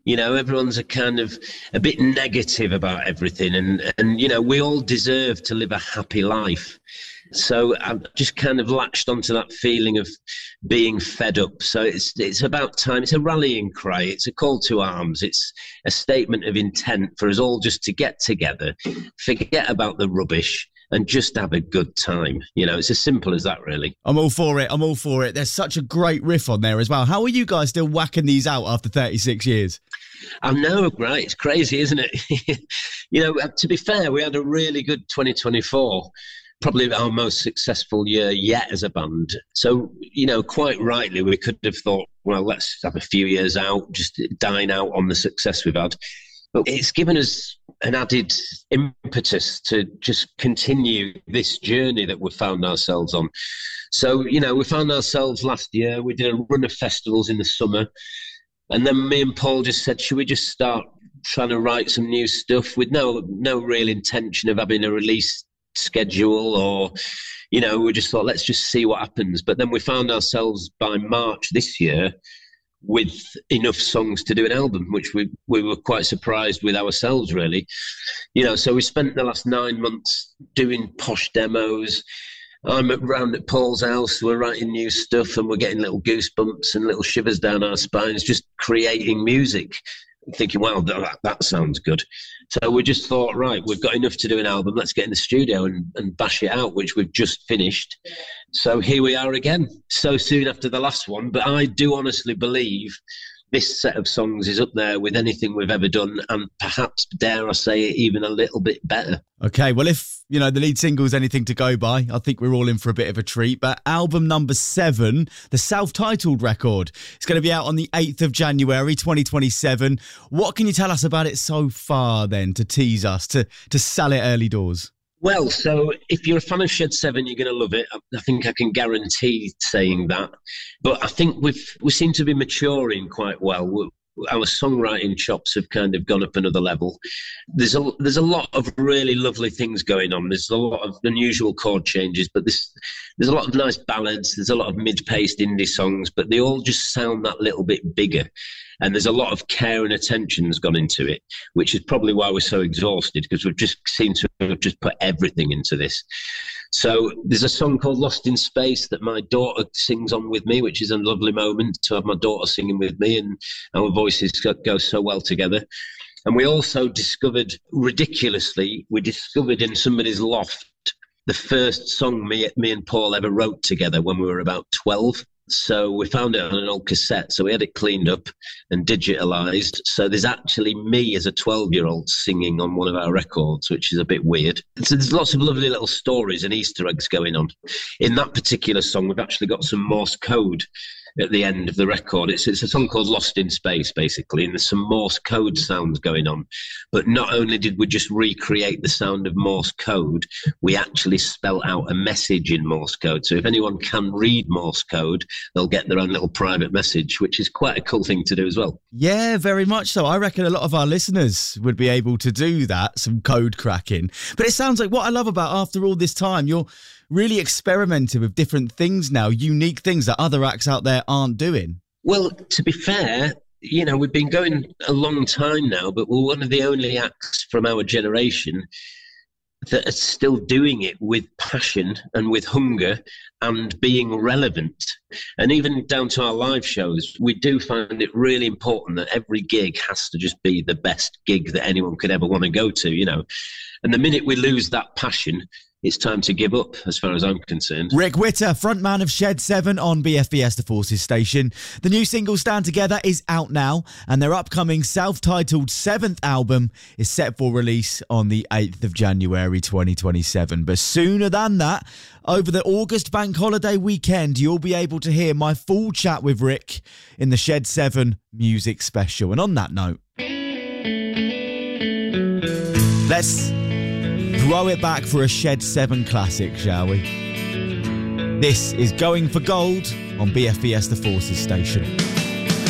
You know, everyone's a kind of a bit negative about everything, and you know, we all deserve to live a happy life. So I've just kind of latched onto that feeling of being fed up. So it's about time. It's a rallying cry. It's a call to arms. It's a statement of intent for us all just to get together, forget about the rubbish, and just have a good time. You know, it's as simple as that, really. I'm all for it. I'm all for it. There's such a great riff on there as well. How are you guys still whacking these out after 36 years? I know, right? It's crazy, isn't it? You know, to be fair, we had a really good 2024. Probably our most successful year yet as a band. So, you know, quite rightly, we could have thought, well, let's have a few years out, just dine out on the success we've had. But it's given us an added impetus to just continue this journey that we've found ourselves on. So, you know, we found ourselves last year, we did a run of festivals in the summer. And then me and Paul just said, should we just start trying to write some new stuff with no real intention of having a release schedule, or, you know, we just thought, let's just see what happens. But then we found ourselves by March this year with enough songs to do an album, which we were quite surprised with ourselves, really. You know, so we spent the last 9 months doing posh demos. I'm round at Paul's house, we're writing new stuff, and we're getting little goosebumps and little shivers down our spines, just creating music, thinking, well, that sounds good. So we just thought, right, we've got enough to do an album, let's get in the studio and bash it out, which we've just finished. So here we are again, so soon after the last one. But I do honestly believe this set of songs is up there with anything we've ever done, and perhaps, dare I say it, even a little bit better. Okay, well, if, you know, the lead single is anything to go by, I think we're all in for a bit of a treat. But album number 7, the self-titled record, it's going to be out on the 8th of January 2027. What can you tell us about it so far, then, to tease us, to sell it early doors? Well, so if you're a fan of Shed 7, you're going to love it. I think I can guarantee saying that. But I think we seem to be maturing quite well. Our songwriting chops have kind of gone up another level. There's a lot of really lovely things going on. There's a lot of unusual chord changes, but there's a lot of nice ballads. There's a lot of mid-paced indie songs, but they all just sound that little bit bigger. And there's a lot of care and attention has gone into it, which is probably why we're so exhausted, because we've just seemed to have just put everything into this. So there's a song called Lost in Space that my daughter sings on with me, which is a lovely moment to have my daughter singing with me, and our voices go so well together. And we also discovered in somebody's loft the first song me and Paul ever wrote together when we were about 12. So we found it on an old cassette. So we had it cleaned up and digitalized. So there's actually me as a 12-year-old singing on one of our records, which is a bit weird. So there's lots of lovely little stories and Easter eggs going on. In that particular song, we've actually got some Morse code at the end of the record. It's a song called Lost in Space, basically, and there's some Morse code sounds going on. But not only did we just recreate the sound of Morse code, we actually spell out a message in Morse code. So if anyone can read Morse code, they'll get their own little private message, which is quite a cool thing to do as well. Yeah, very much so. I reckon a lot of our listeners would be able to do that, some code cracking. But it sounds like what I love about after all this time, you're really experimenting with different things now, unique things that other acts out there aren't doing. Well, to be fair, you know, we've been going a long time now, but we're one of the only acts from our generation that are still doing it with passion and with hunger and being relevant. And even down to our live shows, we do find it really important that every gig has to just be the best gig that anyone could ever want to go to, you know. And the minute we lose that passion, it's time to give up, as far as I'm concerned. Rick Witter, frontman of Shed 7 on BFBS The Forces station. The new single Stand Together is out now, and their upcoming self-titled 7th album is set for release on the 8th of January 2027. But sooner than that, over the August bank holiday weekend, you'll be able to hear my full chat with Rick in the Shed 7 music special. And on that note, let's throw it back for a Shed 7 classic, shall we? This is Going for Gold on BFBS The Forces station.